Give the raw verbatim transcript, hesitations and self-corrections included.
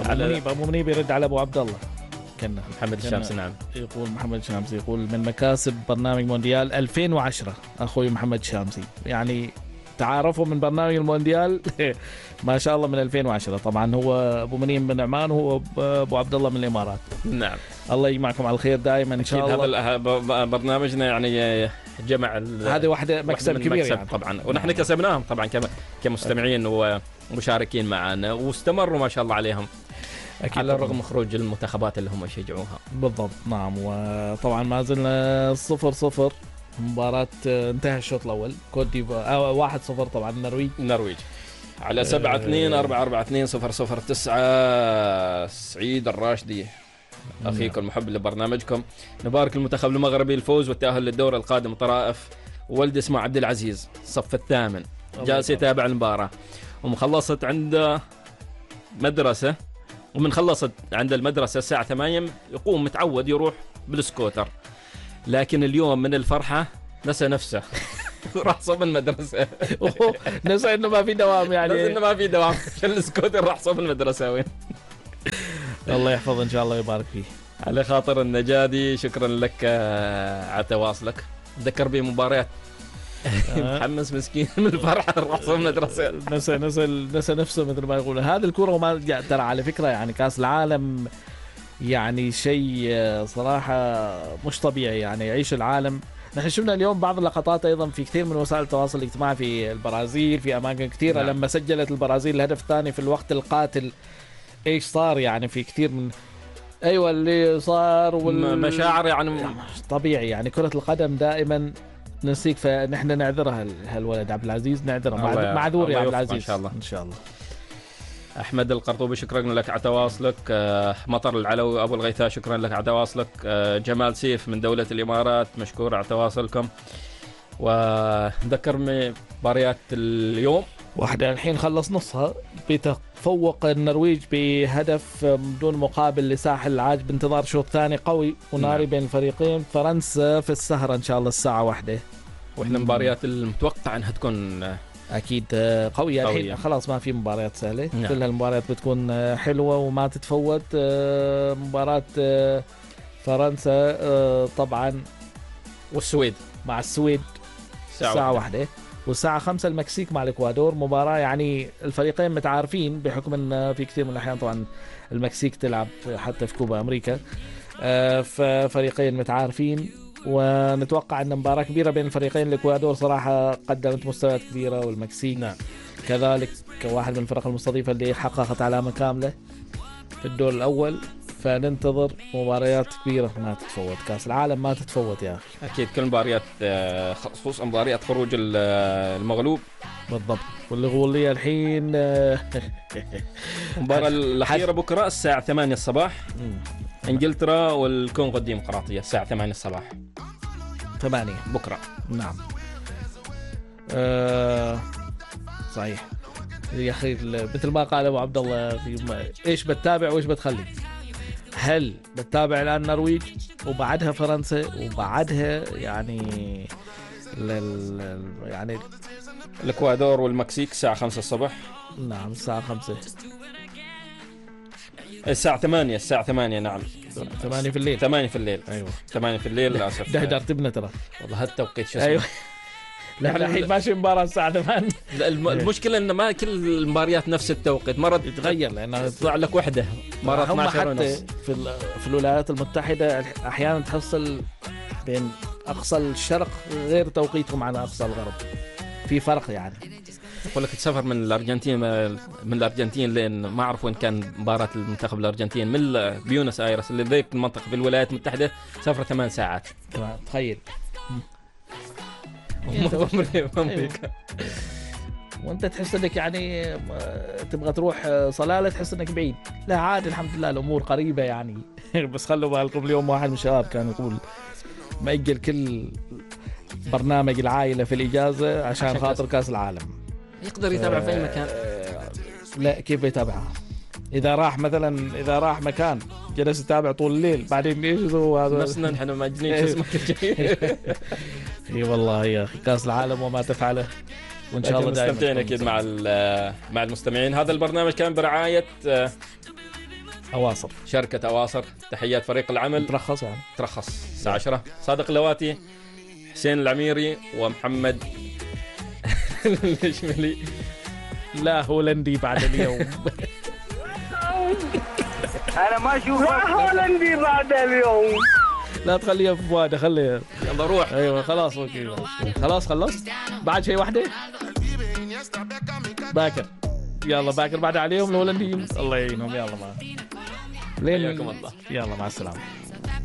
ابو منيب ابو منيب يرد على ابو عبد الله. كنا محمد الشامسي. نعم يقول محمد الشامسي يقول من مكاسب برنامج مونديال ألفين وعشرة اخوي محمد الشامسي، يعني تعارفوا من برنامج المونديال ما شاء الله من ألفين وعشرة. طبعا هو ابو منيب من عمان وهو ابو عبد الله من الامارات. نعم الله يجمعكم على الخير دائما ان شاء الله. هذا برنامجنا يعني جمع هذه واحدة مكسب كبير يعني. طبعا ونحن كسبناهم طبعا كمستمعين ومشاركين معنا، واستمروا ما شاء الله عليهم أكيد على الرغم خروج المنتخبات اللي هم يشجعوها. بالضبط نعم. وطبعا ما زلنا صفر صفر، مباراة انتهى الشوط الأول كوت ديفوار واحد صفر طبعا النرويج النرويج على سبعة اثنين أربعة أربعة اثنين صفر صفر تسعة. سعيد الراشدي أخيكم المحب لبرنامجكم، نبارك المنتخب المغربي الفوز والتأهل للدور القادم طرائف. ولد اسمه عبد العزيز الصف الثامن جالس يتابع المباراة ومخلصت عند مدرسة، ومن خلصت عند المدرسة الساعة ثمانية يقوم متعود يروح بالسكوتر، لكن اليوم من الفرحة نسى نفسه راح صوب المدرسة. نسى إنه ما في دوام يعني نسى إنه ما في دوام عشان السكوتر راح صوب المدرسة وين. الله يحفظه إن شاء الله ويبارك فيه. على خاطر النجادي شكرا لك على تواصلك. ذكر بي مباريات محمس مسكين من الفرحة راح صوب المدرسة. نسى نسى نسى نفسه مثل ما يقول. هذه الكرة وما ترى على فكرة يعني كأس العالم يعني شيء صراحة مش طبيعي يعني يعيش العالم. نحن شفنا اليوم بعض اللقطات أيضا في كثير من وسائل التواصل الاجتماعي في البرازيل في أماكن كثيرة. نعم. لما سجلت البرازيل الهدف الثاني في الوقت القاتل إيش صار يعني في كثير من أيوة اللي صار والمشاعر يعني طبيعي يعني. كرة القدم دائما نسيك، فنحن نعذرها هالولد عبد العزيز نعذره معذور يا عبد العزيز إن شاء الله إن شاء الله. أحمد القرطوبي شكرا لك على تواصلك. مطر العلوي أبو الغيثاء شكرا لك على تواصلك. جمال سيف من دولة الإمارات مشكور على تواصلكم. وذكر مباريات اليوم واحدة الحين خلص نصها بتفوق النرويج بهدف بدون مقابل لساحل العاج بانتظار شوط ثاني قوي وناري بين الفريقين. فرنسا في السهرة إن شاء الله الساعة واحدة، وإحنا مباريات المتوقع أنها تكون أكيد قوية الحين. خلاص ما في مباريات سهلة. نعم. كل هالمباريات بتكون حلوة وما تتفوت. مباراة فرنسا طبعا والسويد مع السويد ساعة, ساعة واحدة، والساعة خمسة المكسيك مع الإكوادور. مباراة يعني الفريقين متعارفين بحكم أن في كثير من الأحيان طبعا المكسيك تلعب حتى في كوبا أمريكا، ففريقين متعارفين ونتوقع أن مباراة كبيرة بين الفريقين. الإكوادور صراحة قدمت مستويات كبيرة والمكسيك نعم. كذلك كواحد من الفرق المستضيفة اللي حققت علامة كاملة في الدور الأول، فننتظر مباريات كبيرة ما تتفوت. كأس العالم ما تتفوت يا أخي. أكيد كل مباريات خصوصا مباريات خروج المغلوب بالضبط. واللي غولية الحين المباراة الأخيرة بكرة الساعة ثمانية الصباح إنجلترا والكونغو الديمقراطية الساعة ثمانية الصباح. ثمانية بكرة نعم. أه صحيح يا أخي مثل ما قال أبو عبد الله إيش بتتابع وإيش بتخلي. هل بتتابع الآن النرويج وبعدها فرنسا وبعدها يعني لل يعني الإكوادور والمكسيك الساعة خمسة الصبح. نعم الساعة خمسة الساعة ثمانية الساعة ثمانية نعم ثمانية في الليل ثمانية في الليل أيوة ثمانية في الليل للأسف. ده درتبنا ترى والله هالتوقيت شو أيوة. لا الحين ماشي مباراة الساعة ثمانية. المشكلة إن ما كل المباريات نفس التوقيت، مرة يتغير لأنها تطلع لك وحدة مرة اثناشر ونص. في في الولايات المتحدة أحيانا تحصل بين أقصى الشرق غير توقيتهم عن أقصى الغرب، في فرق يعني. أقول لك تسافر من الأرجنتين من الأرجنتين لين ما أعرف وين كان مباراة المنتخب الأرجنتين من بيونس آيرس اللي ذيك المنطقة في الولايات المتحدة سافر ثمان ساعات. تخيل أمريكا. وانت تحس انك يعني تبغى تروح صلالة تحس انك بعيد. لا عادي الحمد لله الامور قريبة يعني. بس خلوا بالكم اليوم واحد من الشباب كان يقول مأجل كل برنامج العائلة في الإجازة عشان, عشان خاطر كاس العالم. يقدر يتابع في أي مكان. لا كيف يتابعها إذا راح مثلا إذا راح مكان جلس يتابع طول الليل بعدين إيش يسوي هذا؟ نفسنا نحن ماجنين شو اسمك الجميل. إي والله يا أخي كاس العالم وما تفعله. وإن شاء الله دائما مستمتعين أكيد مع مع المستمعين. هذا البرنامج كان برعاية اواصر شركة أواصر. تحيات فريق العمل. ترخص يعني ترخص الساعة عشرة. صادق اللواتي، حسين العميري، ومحمد الشملي. لا هولندي بعد اليوم. انا ما اشوف هولندي بعد اليوم. لا تخليها في فؤاد، خليها. يلا روح. ايوه خلاص اوكي خلاص خلصت. بعد شيء واحدة باكر. يلا باكر بعد عليهم الهولنديين الله يعينهم. يلا ما حياكم الله. يلا مع السلامة.